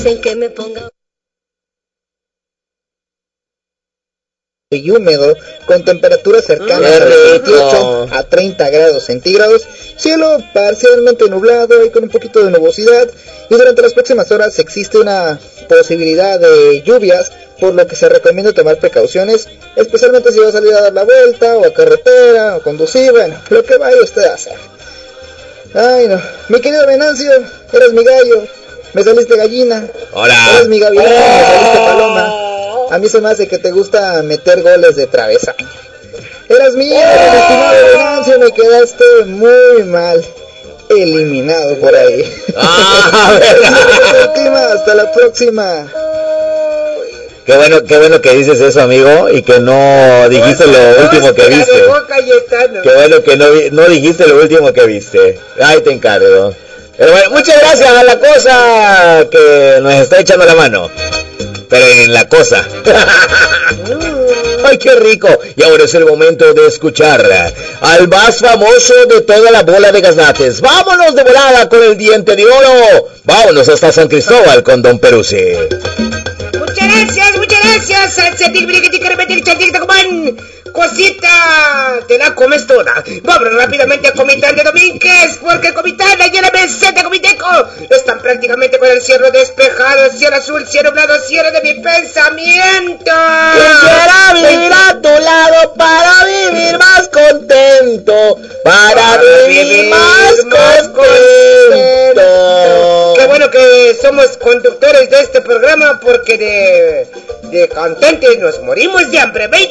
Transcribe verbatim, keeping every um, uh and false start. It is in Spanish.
En que me ponga y húmedo, con temperaturas cercanas a los veintiocho a treinta grados centígrados, cielo parcialmente nublado y con un poquito de nubosidad, y durante las próximas horas existe una posibilidad de lluvias, por lo que se recomienda tomar precauciones, especialmente si va a salir a dar la vuelta, o a carretera, o conducir, bueno, lo que vaya usted a hacer. Ay no, mi querido Venancio, eres mi gallo, me saliste gallina. Hola. Eres mi gavilán, me saliste paloma. A mí se me hace que te gusta meter goles de travesaño. Eras mío, mi estimado Venancio, me quedaste muy mal. Eliminado por ahí. Ah, hasta la próxima. Qué bueno, qué bueno que dices eso, amigo, y que no dijiste lo último que viste. Qué bueno que no, no dijiste lo último que viste. Ay, te encargo. Pero bueno, muchas gracias a la cosa que nos está echando la mano. Pero en la cosa. ¡Ay, qué rico! Y ahora es el momento de escuchar al más famoso de toda la bola de gaznates. ¡Vámonos de volada con el diente de oro! ¡Vámonos hasta San Cristóbal con Don Peruzzi! Muchas gracias, muchas gracias. Cosita, te la comes toda. Vamos rápidamente a Comitán de Domínguez, porque Comitán, allá en la meseta Comiteco, están prácticamente con el cielo despejado, cielo azul, cielo nublado, cielo de mi pensamiento. Quisiera vivir a tu lado para vivir más contento, para, para vivir, vivir más, más contento. contento. Qué bueno que somos conductores de este programa, porque de, de contentos nos morimos de hambre.